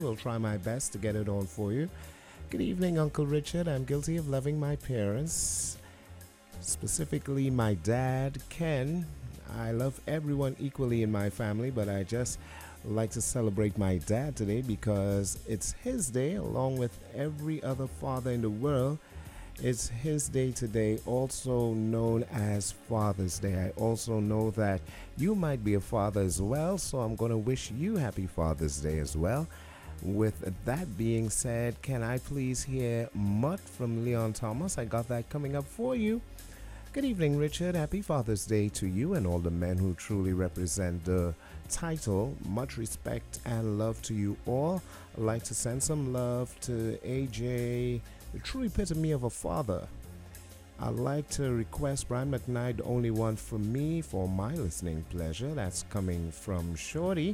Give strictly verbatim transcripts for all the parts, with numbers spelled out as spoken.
Will try my best to get it on for you. Good evening, Uncle Richard. I'm guilty of loving my parents, specifically my dad, Ken. I love everyone equally in my family, but I just like to celebrate my dad today because it's his day, along with every other father in the world. It's his day today, also known as Father's Day. I also know that you might be a father as well, so I'm going to wish you happy Father's Day as well. With that being said, can I please hear Mutt from Leon Thomas? I got that coming up for you. Good evening, Richard. Happy Father's Day to you and all the men who truly represent the title. Much respect and love to you all. I'd like to send some love to A J, the true epitome of a father. I'd like to request Brian McKnight, the only one for me, for my listening pleasure. That's coming from Shorty.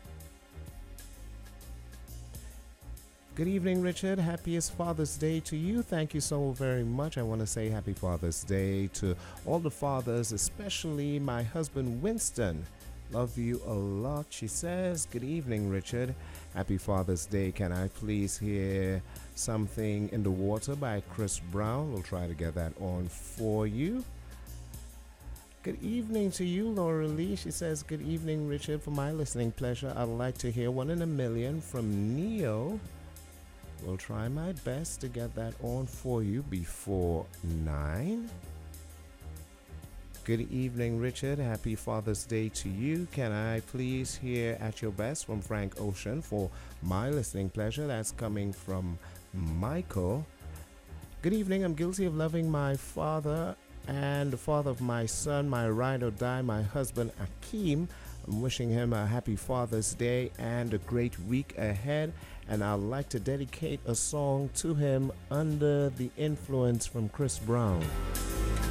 Good evening, Richard. Happiest Father's Day to you. Thank you so very much. I want to say happy Father's Day to all the fathers, especially my husband, Winston. Love you a lot, she says. Good evening, Richard. Happy Father's Day. Can I please hear Something in the Water by Chris Brown? We'll try to get that on for you. Good evening to you, Laura Lee. She says, good evening, Richard. For my listening pleasure, I'd like to hear One in a Million from Neo. We'll try my best to get that on for you before nine. Good evening, Richard. Happy Father's Day to you. Can I please hear At Your Best from Frank Ocean for my listening pleasure? That's coming from Michael. Good evening. I'm guilty of loving my father and the father of my son, my ride or die, my husband, Akeem. I'm wishing him a happy Father's Day and a great week ahead. And I'd like to dedicate a song to him, Under the Influence from Chris Brown.